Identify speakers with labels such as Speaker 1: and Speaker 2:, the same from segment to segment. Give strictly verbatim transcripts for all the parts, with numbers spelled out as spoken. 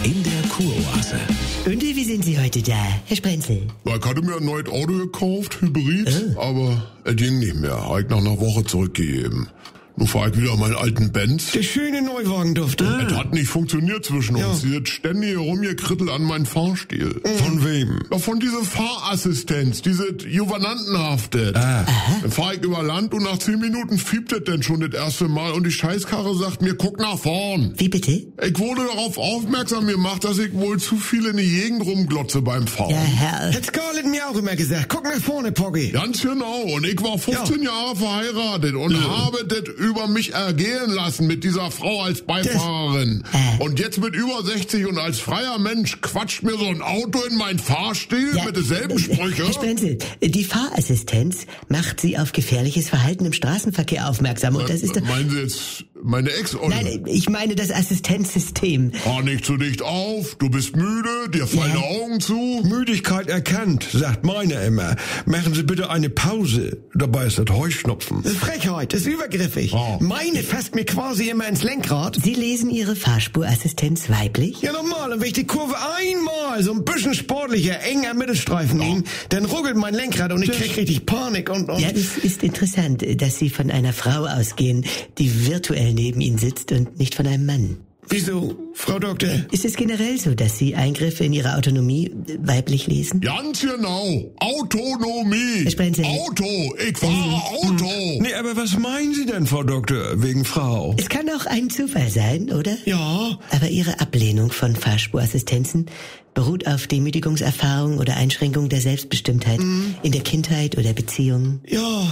Speaker 1: in der Kuroase.
Speaker 2: Und wie sind Sie heute da, Herr Sprenzel?
Speaker 3: Ich hatte mir ein neues Auto gekauft, Hybrid,
Speaker 2: Oh.
Speaker 3: aber es ging nicht mehr. Habe ich nach einer Woche zurückgegeben. Nun fahre ich wieder meinen alten Benz.
Speaker 4: Der schöne Neuwagenduft.
Speaker 3: Es hat nicht funktioniert zwischen
Speaker 4: Ja.
Speaker 3: uns. Sie hat ständig rumgekrittelt an meinen Fahrstil.
Speaker 4: Von wem?
Speaker 3: Ja, von dieser Fahrassistenz, diese Juvenantenhafte.
Speaker 4: Ah.
Speaker 3: Dann fahre ich über Land und nach zehn Minuten fiebt es denn schon das erste Mal und die Scheißkarre sagt mir, guck nach vorn.
Speaker 2: Wie bitte?
Speaker 3: Ich wurde darauf aufmerksam gemacht, dass ich wohl zu viel in die Gegend rumglotze beim Fahren.
Speaker 2: Ja, Herr.
Speaker 4: Hat Scarlett mir auch immer gesagt. Guck nach vorne, Poggi.
Speaker 3: Ganz genau. Und ich war fünfzehn Jahre verheiratet und habe das über mich ergehen lassen mit dieser Frau als Beifahrerin.
Speaker 2: Äh.
Speaker 3: Und jetzt mit über sechzig und als freier Mensch quatscht mir so ein Auto in meinen Fahrstil mit denselben Sprüchen.
Speaker 2: Herr Sprenzel, die Fahrassistenz macht Sie auf gefährliches Verhalten im Straßenverkehr aufmerksam. Und das ist...
Speaker 3: Meinen Sie jetzt meine Ex? Oder?
Speaker 2: Nein, ich meine das Assistenzsystem.
Speaker 3: Fahr nicht zu dicht auf, du bist müde, dir fallen
Speaker 2: Ja.
Speaker 3: die Augen zu.
Speaker 4: Müdigkeit erkannt, sagt meine immer. Machen Sie bitte eine Pause. Dabei ist das Heuschnupfen. Das ist Frechheit, das ist übergriffig.
Speaker 3: Oh.
Speaker 4: Meine fasst mir quasi immer ins Lenkrad.
Speaker 2: Sie lesen Ihre Fahrspurassistenz weiblich?
Speaker 4: Ja, normal. Und wenn ich die Kurve einmal so ein bisschen sportlicher, enger Mittelstreifen nehme, dann ruckelt mein Lenkrad und ich krieg richtig Panik und... und
Speaker 2: Ja, es ist interessant, dass Sie von einer Frau ausgehen, die virtuell neben Ihnen sitzt und nicht von einem Mann.
Speaker 4: Wieso, Frau Doktor?
Speaker 2: Ist es generell so, dass Sie Eingriffe in Ihre Autonomie äh, weiblich lesen?
Speaker 3: Ganz genau. Autonomie.
Speaker 2: Herr Sprenzel.
Speaker 3: Auto. Ich fahre Auto.
Speaker 4: Nee, aber was meinen Sie denn, Frau Doktor, wegen Frau?
Speaker 2: Es kann auch ein Zufall sein, oder?
Speaker 4: Ja,
Speaker 2: Aber Ihre Ablehnung von Fahrspurassistenzen beruht auf Demütigungserfahrung oder Einschränkung der Selbstbestimmtheit in der Kindheit oder Beziehungen.
Speaker 4: ja.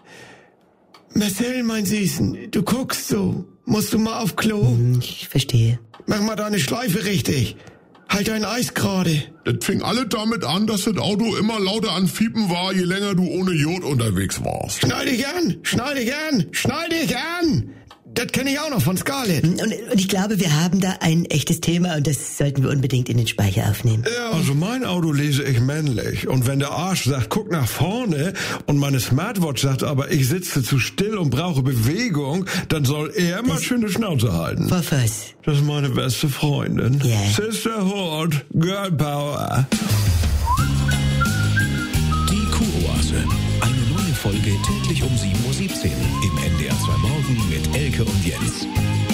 Speaker 4: Marcel, mein Süßen, du guckst so. Musst du mal auf Klo?
Speaker 2: Hm, Ich verstehe.
Speaker 4: Mach mal deine Schleife richtig. Halt dein Eis gerade.
Speaker 3: Das fing alle damit an, dass das Auto immer lauter an Fiepen war, je länger du ohne Jod unterwegs warst.
Speaker 4: Schnall dich an, schnall dich an, schnall dich an. Das kenne ich auch noch von Scarlett.
Speaker 2: Und, und ich glaube, wir haben da ein echtes Thema und das sollten wir unbedingt in den Speicher aufnehmen.
Speaker 4: Also mein Auto lese ich männlich. Und wenn der Arsch sagt, guck nach vorne und meine Smartwatch sagt, aber ich sitze zu still und brauche Bewegung, dann soll er mal schön die Schnauze halten.
Speaker 2: Frau Voss.
Speaker 4: Das ist meine beste Freundin.
Speaker 2: Ja.
Speaker 4: Sisterhood, Girl Power.
Speaker 1: Die Kuroase. Eine neue Folge täglich um sieben Uhr siebzehn im N D R zwei Morgen mit Elke und Jens.